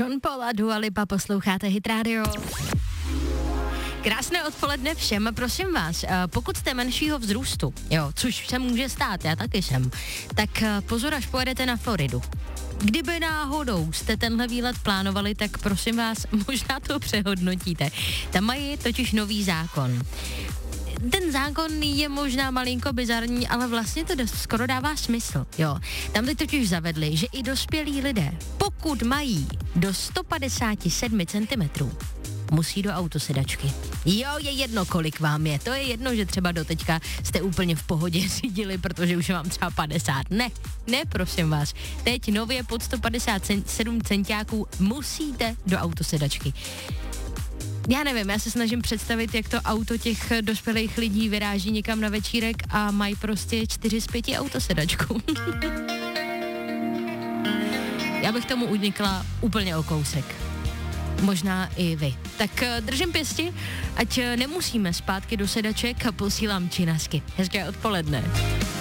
Sean Paul a Dua Lipa, posloucháte Hit Radio. Krásné odpoledne všem, prosím vás, pokud jste menšího vzrůstu, což se může stát, já taky jsem, tak pozor, až pojedete na Floridu. Kdyby náhodou jste tenhle výlet plánovali, tak prosím vás, možná to přehodnotíte. Tam mají totiž nový zákon. Ten zákon je možná malinko bizarní, ale vlastně to skoro dává smysl, Tam teď totiž zavedli, že i dospělí lidé, pokud mají do 157 cm, musí do autosedačky. Je jedno, kolik vám je. To je jedno, že třeba doteďka jste úplně v pohodě řídili, protože už vám třeba 50. Ne, prosím vás. Teď nově pod 157 centiáků musíte do autosedačky. Já nevím, já se snažím představit, jak to auto těch dospělých lidí vyráží někam na večírek a mají prostě 4 z 5 autosedačku. Já bych tomu unikla úplně o kousek. Možná i vy. Tak držím pěsti, ať nemusíme zpátky do sedaček a posílám činasky. Hezké odpoledne.